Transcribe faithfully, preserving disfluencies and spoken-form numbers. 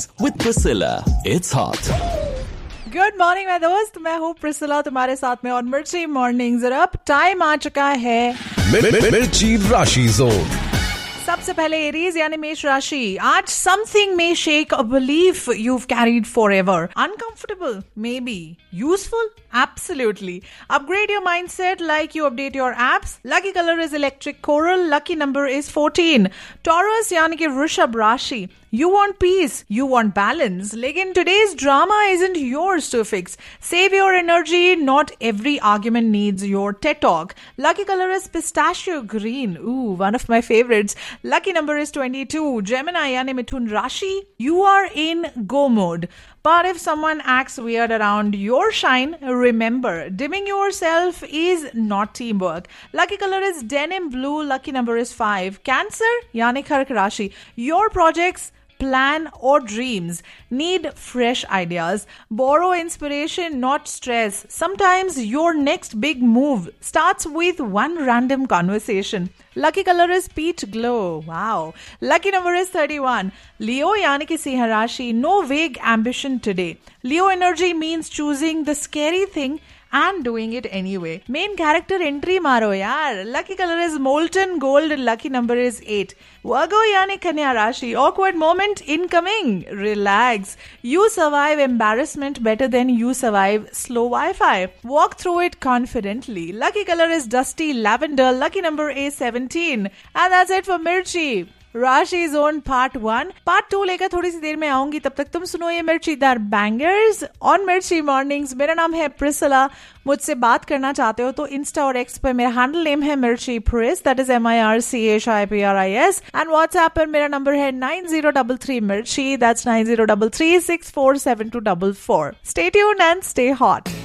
with Priscilla. It's hot. Good morning मैं दोस्त, मैं हूँ प्रिसिला तुम्हारे साथ में और मिर्ची मॉर्निंग्स। और अब टाइम आ चुका है मिर्ची राशि जोन। सबसे पहले एरीज यानी मेष राशि। आज something may shake a belief you've carried forever. Uncomfortable, maybe. Useful, absolutely. Upgrade your mindset like you update your apps. Lucky color is electric coral. Lucky number is fourteen. Taurus यानी कि वृषभ राशि। You want peace, you want balance. लेकिन today's drama isn't yours to fix. Save your energy. Not every argument needs your TED talk. Lucky color is pistachio green. Ooh, one of my favorites. Lucky number is twenty-two. Gemini यानी मिथुन राशि. You are in go mode. But if someone acts weird around your shine, remember, dimming yourself is not teamwork. Lucky color is denim blue. Lucky number is five. Cancer यानी कर्क राशि. Your projects, plan or dreams need fresh ideas. Borrow inspiration, not stress. Sometimes your next big move starts with one random conversation. Lucky color is peach glow. Wow. Lucky number is thirty-one. Leo यानी कि सिंह राशि. No vague ambition today. Leo energy means choosing the scary thing and doing it anyway. Main character entry मारो यार. Lucky color is molten gold. Lucky number is eight. Virgo यानी कन्या राशि. Awkward moment incoming. Relax. You survive embarrassment better than you survive slow Wi-Fi. Walk through it confidently. Lucky color is dusty lavender. Lucky number is seventeen. And that's it for Mirchi राशि zone part one. Part two लेकर थोड़ी सी देर में आऊंगी, तब तक तुम सुनो ये मिर्चीदार बैंगर्स ऑन मिर्ची मॉर्निंग्स। मेरा नाम है प्रिसिला। मुझसे बात करना चाहते हो तो इंस्टा और एक्स पर मेरा हैंडल नेम है मिर्ची प्रिस, that is M I R C H I P R I S. And WhatsApp पर मेरा नंबर है नाइन जीरो डबल थ्री मिर्ची, that's nine zero double three six four seven to double four. Stay tuned and stay hot.